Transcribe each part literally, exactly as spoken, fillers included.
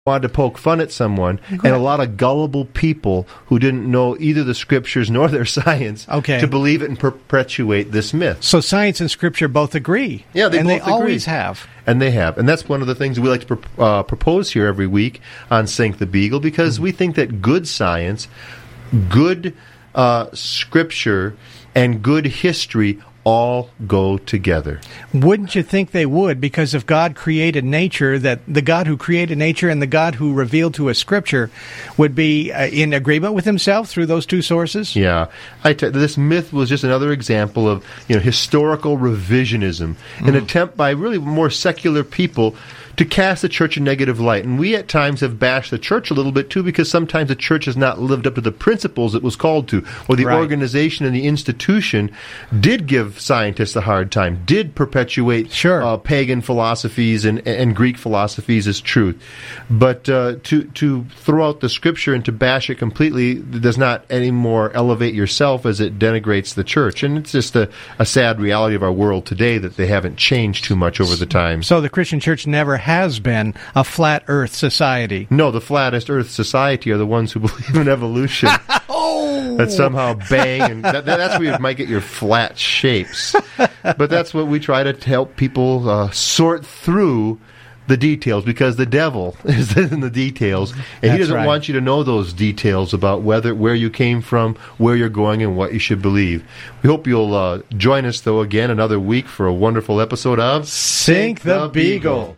wanted to poke fun at someone, and a lot of gullible people who didn't know either the scriptures nor their science okay. to believe it and perpetuate this myth. So science and scripture both agree. Yeah, they and both they agree. always have. And they have. And that's one of the things we like to pro- uh, propose here every week on Sink the Beagle, because mm-hmm. we think that good science, good uh, scripture, and good history all go together. Wouldn't you think they would? Because if God created nature, that the God who created nature and the God who revealed to us Scripture would be uh, in agreement with himself through those two sources? Yeah. I t- this myth was just another example of you know historical revisionism, mm. an attempt by really more secular people to cast the church in negative light. And we at times have bashed the church a little bit too, because sometimes the church has not lived up to the principles it was called to, or the right. organization and the institution did give scientists a hard time, did perpetuate sure. uh, pagan philosophies and, and Greek philosophies as truth. But uh, to, to throw out the scripture and to bash it completely does not anymore elevate yourself as it denigrates the church. And it's just a, a sad reality of our world today that they haven't changed too much over the time. So the Christian church never has been a flat earth society. No, the flattest earth society are the ones who believe in evolution. oh! That somehow bang, and that, that's where you might get your flat shapes. But that's what we try to help people uh, sort through the details, because the devil is in the details, and That's he doesn't right. want you to know those details about whether where you came from, where you're going, and what you should believe. We hope you'll uh, join us, though, again another week for a wonderful episode of Sink the Beagle.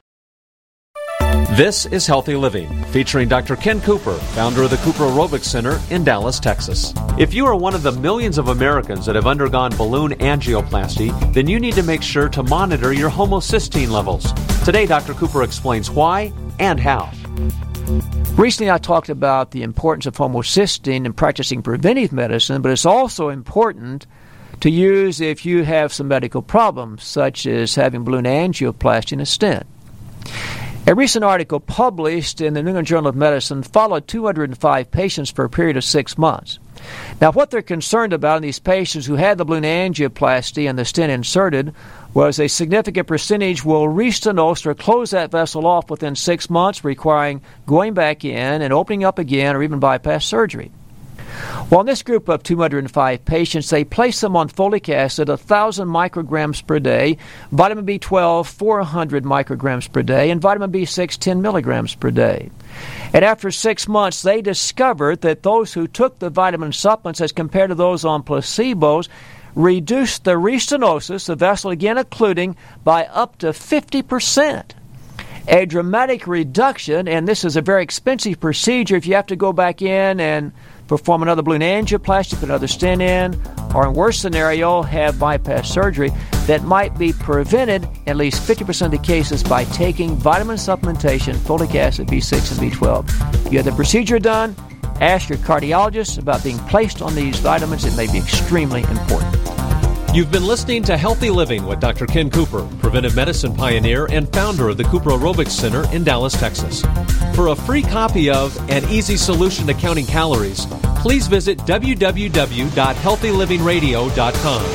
This is Healthy Living, featuring Doctor Ken Cooper, founder of the Cooper Aerobics Center in Dallas, Texas. If you are one of the millions of Americans that have undergone balloon angioplasty, then you need to make sure to monitor your homocysteine levels. Today, Doctor Cooper explains why and how. Recently, I talked about the importance of homocysteine in practicing preventive medicine, but it's also important to use if you have some medical problems, such as having balloon angioplasty and a stent. A recent article published in the New England Journal of Medicine followed two hundred five patients for a period of six months. Now, what they're concerned about in these patients who had the balloon angioplasty and the stent inserted was a significant percentage will restenose or close that vessel off within six months, requiring going back in and opening up again or even bypass surgery. Well, in this group of two hundred five patients, they placed them on folic acid, one thousand micrograms per day, vitamin B twelve, four hundred micrograms per day, and vitamin B six, ten milligrams per day. And after six months, they discovered that those who took the vitamin supplements as compared to those on placebos reduced the restenosis, the vessel again occluding, by up to fifty percent. A dramatic reduction, and this is a very expensive procedure if you have to go back in and perform another balloon angioplasty, put another stent in, or in worst scenario, have bypass surgery, that might be prevented in at least fifty percent of the cases by taking vitamin supplementation, folic acid, B six, and B twelve. You have the procedure done, ask your cardiologist about being placed on these vitamins. It may be extremely important. You've been listening to Healthy Living with Doctor Ken Cooper, preventive medicine pioneer and founder of the Cooper Aerobics Center in Dallas, Texas. For a free copy of An Easy Solution to Counting Calories, please visit w w w dot healthy living radio dot com.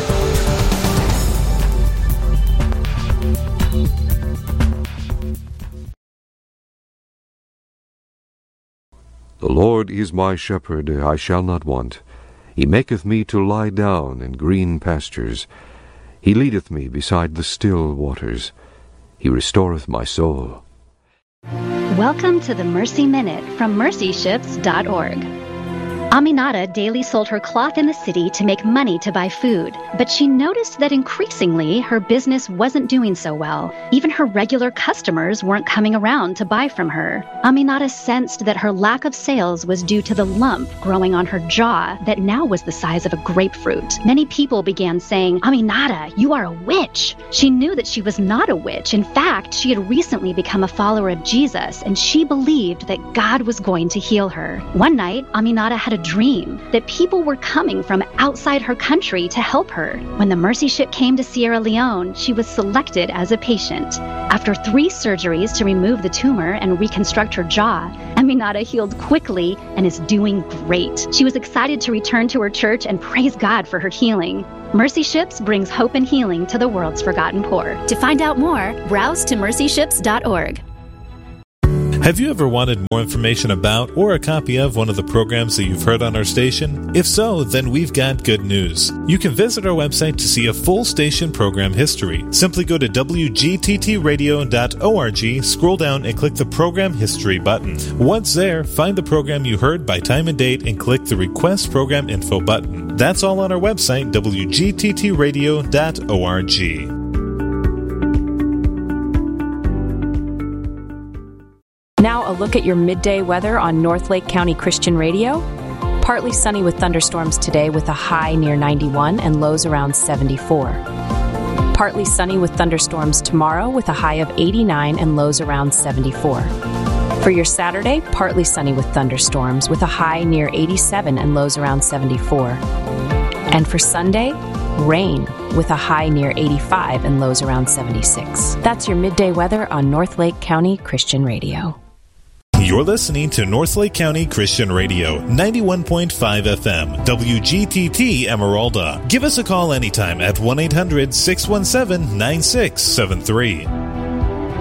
The Lord is my shepherd, I shall not want. He maketh me to lie down in green pastures. He leadeth me beside the still waters. He restoreth my soul. Welcome to the Mercy Minute from mercy ships dot org. Aminata daily sold her cloth in the city to make money to buy food, but she noticed that increasingly her business wasn't doing so well. Even her regular customers weren't coming around to buy from her. Aminata sensed that her lack of sales was due to the lump growing on her jaw that now was the size of a grapefruit. Many people began saying, "Aminata, you are a witch." She knew that she was not a witch. In fact, she had recently become a follower of Jesus, and she believed that God was going to heal her. One night, Aminata had a dream that people were coming from outside her country to help her. When the Mercy Ship came to Sierra Leone, she was selected as a patient. After three surgeries to remove the tumor and reconstruct her jaw, Aminata healed quickly and is doing great. She was excited to return to her church and praise God for her healing. Mercy Ships brings hope and healing to the world's forgotten poor. To find out more, browse to mercy ships dot org. Have you ever wanted more information about or a copy of one of the programs that you've heard on our station? If so, then we've got good news. You can visit our website to see a full station program history. Simply go to w g t t radio dot org, scroll down and click the Program History button. Once there, find the program you heard by time and date and click the Request Program Info button. That's all on our website, w g t t radio dot org. Now a look at your midday weather on North Lake County Christian Radio. Partly sunny with thunderstorms today with a high near ninety-one and lows around seventy-four. Partly sunny with thunderstorms tomorrow with a high of eighty-nine and lows around seventy-four. For your Saturday, partly sunny with thunderstorms with a high near eighty-seven and lows around seventy-four. And for Sunday, rain with a high near eighty-five and lows around seventy-six. That's your midday weather on North Lake County Christian Radio. You're listening to North Lake County Christian Radio, ninety-one point five F M, W G T T Emeralda. Give us a call anytime at one eight hundred six one seven nine six seven three.